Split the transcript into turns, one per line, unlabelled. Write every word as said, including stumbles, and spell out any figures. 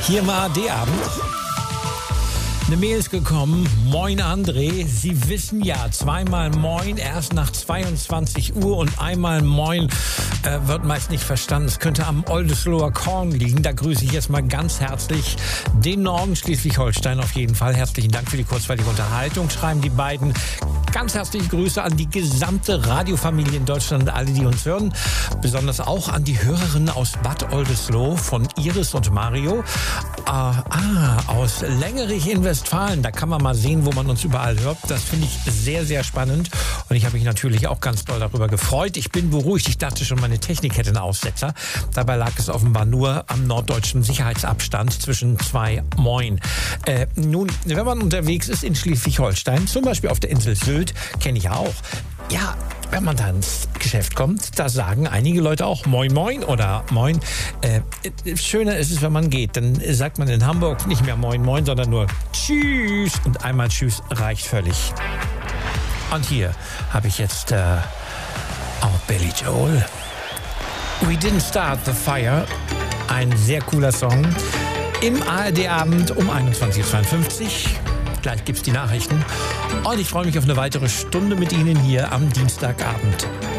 Hier im A R D-Abend. Eine Mail ist gekommen. Moin André, Sie wissen ja, zweimal Moin erst nach zweiundzwanzig Uhr und einmal Moin äh, wird meist nicht verstanden. Es könnte am Oldesloher Korn liegen. Da grüße ich jetzt mal ganz herzlich den Norden Schleswig-Holstein auf jeden Fall. Herzlichen Dank für die kurzweilige Unterhaltung. Schreiben die beiden ganz herzliche Grüße an die gesamte Radiofamilie in Deutschland und alle, die uns hören. Besonders auch an die Hörerinnen aus Bad Oldesloe von Iris und Mario. Äh, ah, aus Längerich in Westfalen. Da kann man mal sehen, wo man uns überall hört. Das finde ich sehr, sehr spannend. Und ich habe mich natürlich auch ganz doll darüber gefreut. Ich bin beruhigt. Ich dachte schon, meine Technik hätte einen Aussetzer. Dabei lag es offenbar nur am norddeutschen Sicherheitsabstand zwischen zwei Moin. Äh, nun, wenn man unterwegs ist in Schleswig-Holstein, zum Beispiel auf der Insel Sylt, kenne ich ja auch. Ja, wenn man da ins Geschäft kommt, da sagen einige Leute auch Moin Moin oder Moin. Äh, schöner ist es, wenn man geht. Dann sagt man in Hamburg nicht mehr Moin Moin, sondern nur Tschüss. Und einmal Tschüss reicht völlig. Und hier habe ich jetzt äh, auch Billy Joel. We Didn't Start the Fire. Ein sehr cooler Song. Im A R D-Abend um einundzwanzig Uhr zweiundfünfzig. Gleich gibt's die Nachrichten. Und ich freue mich auf eine weitere Stunde mit Ihnen hier am Dienstagabend.